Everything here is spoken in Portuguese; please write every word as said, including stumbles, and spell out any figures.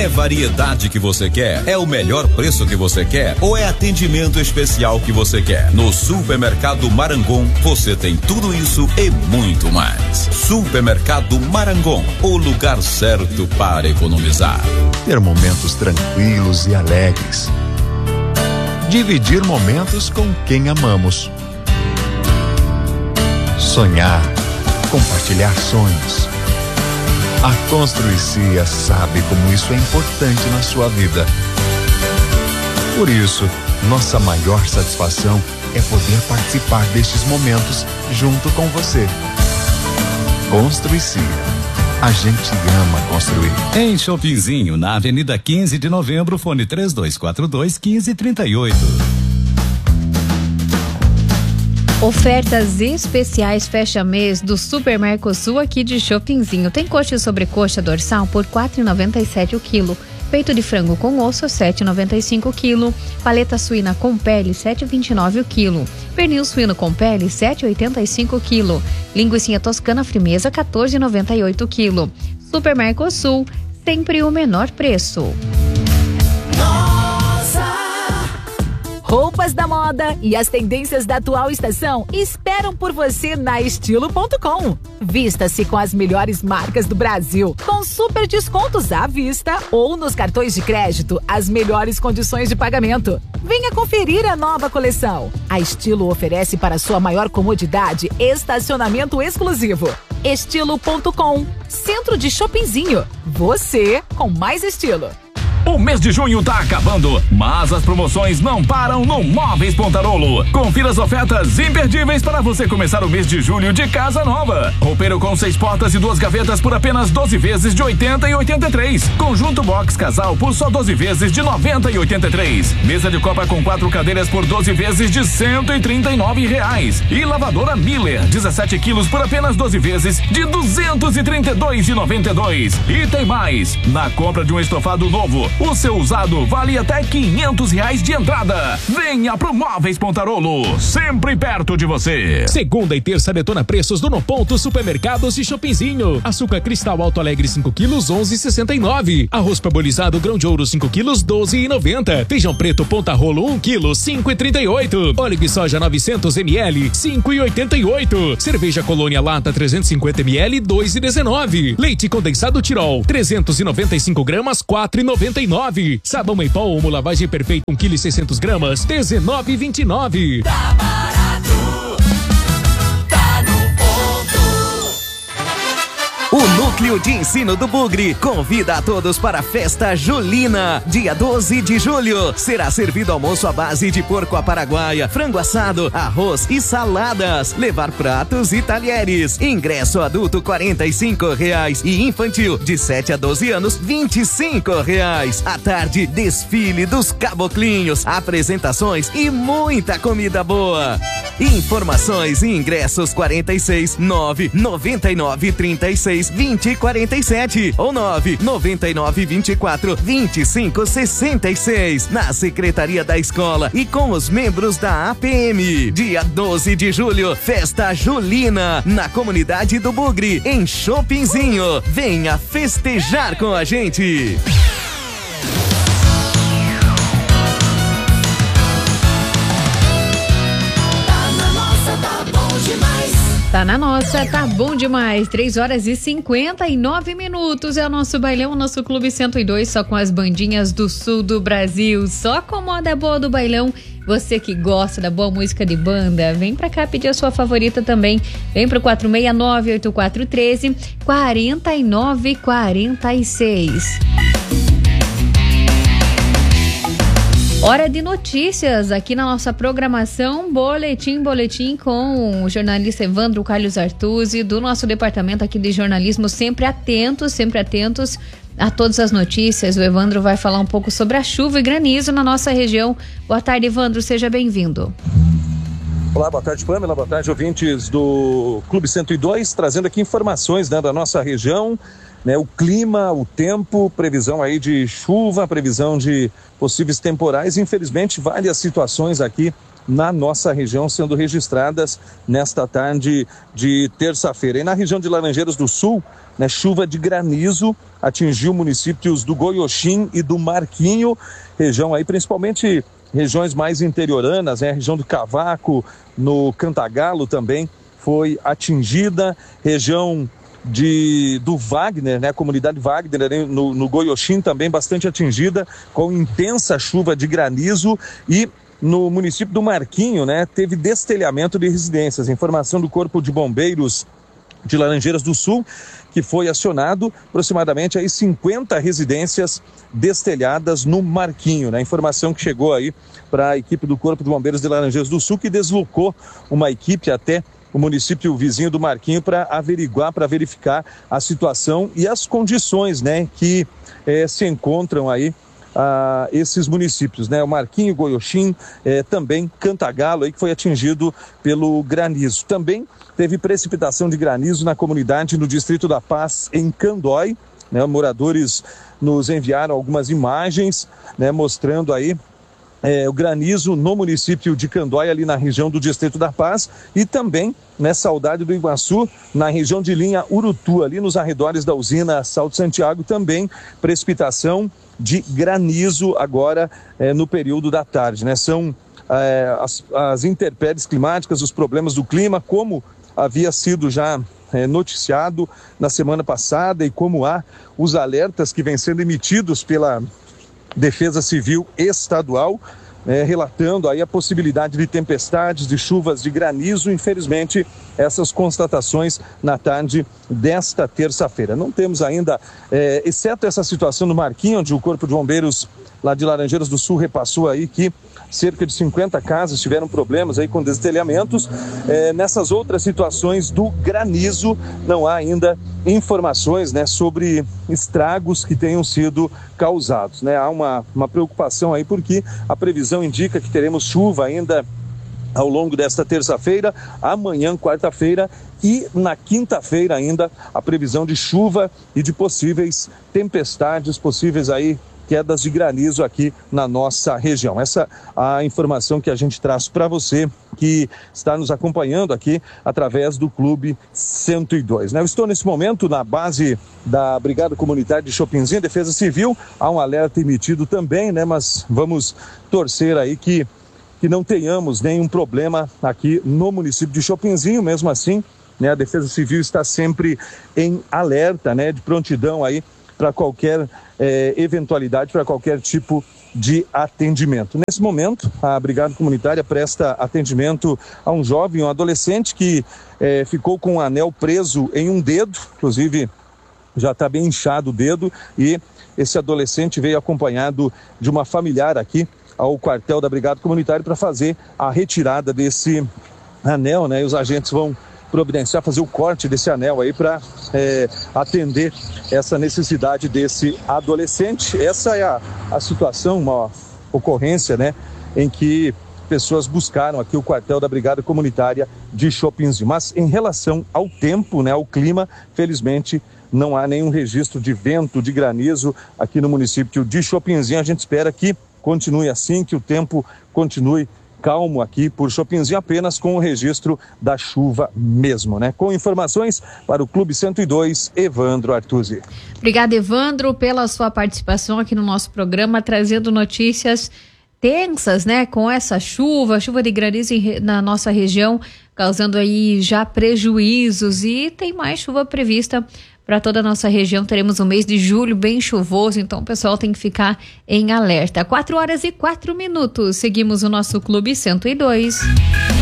variedade que você quer? É o melhor preço que você quer? Ou é atendimento especial que você quer? No Supermercado Marangon, você tem tudo isso e muito mais. Supermercado Marangon, o lugar certo para economizar. Ter momentos tranquilos e alegres. Dividir momentos com quem amamos. Sonhar, compartilhar sonhos. A Construicia sabe como isso é importante na sua vida. Por isso, nossa maior satisfação é poder participar destes momentos junto com você. Construicia. A gente ama construir. Em Shoppingzinho, na Avenida quinze de Novembro, fone três dois quatro dois, um cinco três oito. Ofertas especiais fecha mês do Super Mercosul aqui de Shoppingzinho. Tem coxa e sobrecoxa dorsal por quatro reais e noventa e sete centavos o quilo. Peito de frango com osso, sete reais e noventa e cinco centavos o quilo. Paleta suína com pele, sete reais e vinte e nove centavos o quilo. Pernil suíno com pele, sete reais e oitenta e cinco centavos o quilo. Linguicinha toscana frimeza, quatorze reais e noventa e oito centavos o quilo. Super Mercosul, sempre o menor preço. Roupas da moda e as tendências da atual estação esperam por você na estilo ponto com. Vista-se com as melhores marcas do Brasil, com super descontos à vista ou nos cartões de crédito, as melhores condições de pagamento. Venha conferir a nova coleção. A Estilo oferece para sua maior comodidade estacionamento exclusivo. estilo ponto com, centro de Shoppingzinho. Você com mais estilo. O mês de junho tá acabando, mas as promoções não param no Móveis Pontarolo. Confira as ofertas imperdíveis para você começar o mês de julho de casa nova. Roupeiro com seis portas e duas gavetas por apenas doze vezes de oitenta e oitenta e três. Conjunto box casal por só doze vezes de noventa e oitenta e três. Mesa de copa com quatro cadeiras por doze vezes de cento e trinta e nove reais. E lavadora Miller, dezessete quilos por apenas doze vezes de duzentos e trinta e dois e noventa e dois. E tem mais, na compra de um estofado novo, o seu usado vale até quinhentos reais de entrada. Venha pro Móveis Pontarolo, sempre perto de você. Segunda e terça detona preços do No Ponto Supermercados e Shoppingzinho. Açúcar cristal Alto Alegre cinco quilos, onze reais e sessenta e nove. Arroz parbolizado grão de ouro cinco quilos, doze reais e noventa centavos. Feijão preto Ponta Rolo um quilo, cinco reais e trinta e oito. Óleo de soja novecentos mililitros, cinco reais e oitenta e oito. Cerveja Colônia Lata trezentos e cinquenta mililitros, dois reais e dezenove. Leite condensado Tirol, trezentos e noventa e cinco gramas, quatro reais e noventa e nove. Sabão em pó Omo lavagem perfeita um quilo e seiscentos gramas, dezenove reais e vinte e nove. Tá barato, tá no ponto. O Núcleo de Ensino do Bugre convida a todos para a Festa Julina, dia doze de julho. Será servido almoço à base de porco à paraguaia, frango assado, arroz e saladas. Levar pratos e talheres. Ingresso adulto quarenta e cinco reais e infantil de sete a doze anos vinte e cinco reais. À tarde, desfile dos caboclinhos, apresentações e muita comida boa. Informações e ingressos quarenta e seis, nove noventa e nove, trinta e seis, vinte, quarenta e sete ou nove noventa e nove, vinte e quatro, vinte e cinco, sessenta e seis na Secretaria da Escola e com os membros da A P M. Dia doze de julho, Festa Julina na comunidade do Bugre, em Shoppingzinho. Venha festejar com a gente. Tá na nossa, tá bom demais. três horas e cinquenta e nove minutos é o nosso bailão, o nosso Clube cento e dois, só com as bandinhas do sul do Brasil. Só com moda boa do bailão. Você que gosta da boa música de banda, vem pra cá pedir a sua favorita também. Vem pro quatro seis nove, oito quatro um três, quatro nove quatro seis. Hora de notícias aqui na nossa programação, boletim, boletim com o jornalista Evandro Carlos Artuzzi, do nosso departamento aqui de jornalismo, sempre atentos, sempre atentos a todas as notícias. O Evandro vai falar um pouco sobre a chuva e granizo na nossa região. Boa tarde, Evandro, seja bem-vindo. Olá, boa tarde, Pamela, boa tarde, ouvintes do Clube cento e dois, trazendo aqui informações, né, da nossa região. Né, o clima, o tempo, previsão aí de chuva, previsão de possíveis temporais. Infelizmente, várias situações aqui na nossa região sendo registradas nesta tarde de terça-feira. E na região de Laranjeiras do Sul, né? Chuva de granizo atingiu municípios do Goioxim e do Marquinho, região aí principalmente regiões mais interioranas, né? A região do Cavaco, no Cantagalo também foi atingida, região de, do Wagner, né? A comunidade Wagner né? no, no Goioxim também bastante atingida, com intensa chuva de granizo, e no município do Marquinho, né? Teve destelhamento de residências. Informação do Corpo de Bombeiros de Laranjeiras do Sul, que foi acionado, aproximadamente aí cinquenta residências destelhadas no Marquinho, né? Informação que chegou aí para a equipe do Corpo de Bombeiros de Laranjeiras do Sul, que deslocou uma equipe até o município vizinho do Marquinho para averiguar, para verificar a situação e as condições, né, que eh, se encontram aí a esses municípios, né? O Marquinho, Goioxim, eh, também Cantagalo, aí, que foi atingido pelo granizo. Também teve precipitação de granizo na comunidade no Distrito da Paz, em Candói, né? Moradores nos enviaram algumas imagens, né, mostrando aí eh, o granizo no município de Candói, ali na região do Distrito da Paz, e também, né, Saudade do Iguaçu, na região de Linha Urutu, ali nos arredores da usina Salto Santiago, também precipitação de granizo agora eh, no período da tarde, né? São eh, as, as intempéries climáticas, os problemas do clima, como havia sido já eh, noticiado na semana passada, e como há os alertas que vêm sendo emitidos pela Defesa Civil Estadual, eh, relatando aí a possibilidade de tempestades, de chuvas de granizo. Infelizmente, essas constatações na tarde desta terça-feira. Não temos ainda, eh, exceto essa situação no Marquinho, onde o Corpo de Bombeiros lá de Laranjeiras do Sul repassou aí que cerca de cinquenta casas tiveram problemas aí com destelhamentos. Eh, nessas outras situações do granizo, não há ainda informações, né, sobre estragos que tenham sido causados, né? Há uma, uma preocupação aí, porque a previsão indica que teremos chuva ainda ao longo desta terça-feira, amanhã, quarta-feira, e na quinta-feira ainda a previsão de chuva e de possíveis tempestades, possíveis aí quedas de granizo aqui na nossa região. Essa é a informação que a gente traz para você que está nos acompanhando aqui através do Clube cento e dois. Eu estou nesse momento na base da Brigada Comunitária de Chopinzinho, Defesa Civil. Há um alerta emitido também, né? Mas vamos torcer aí que, que não tenhamos nenhum problema aqui no município de Chopinzinho. Mesmo assim, né, a Defesa Civil está sempre em alerta, né, de prontidão aí para qualquer eh, eventualidade, para qualquer tipo de atendimento. Nesse momento, a Brigada Comunitária presta atendimento a um jovem, um adolescente que eh, ficou com um anel preso em um dedo, inclusive já está bem inchado o dedo, e esse adolescente veio acompanhado de uma familiar aqui ao quartel da Brigada Comunitária para fazer a retirada desse anel, né? E os agentes vão providenciar, fazer o corte desse anel aí para é, atender essa necessidade desse adolescente. Essa é a, a situação, uma ocorrência, né, em que pessoas buscaram aqui o quartel da Brigada Comunitária de Chopinzinho. Mas em relação ao tempo, né, ao clima, felizmente não há nenhum registro de vento, de granizo aqui no município de Chopinzinho. A gente espera que continue assim, que o tempo continue calmo aqui por Chopinzinho, apenas com o registro da chuva mesmo, né? Com informações para o Clube cento e dois, Evandro Artuzzi. Obrigada, Evandro, pela sua participação aqui no nosso programa, trazendo notícias tensas, né? Com essa chuva, chuva de granizo em, na nossa região, causando aí já prejuízos, e tem mais chuva prevista para toda a nossa região. Teremos um mês de julho bem chuvoso, então o pessoal tem que ficar em alerta. quatro horas e quatro minutos. Seguimos o nosso Clube cento e dois.